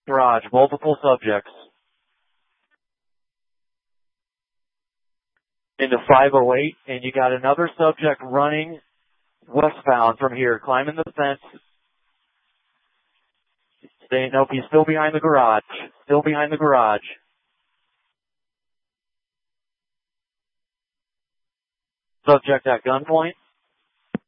Garage, multiple subjects. Into 508, and you got another subject running westbound from here, climbing the fence. Nope, he's still behind the garage. Still behind the garage. Subject at gunpoint.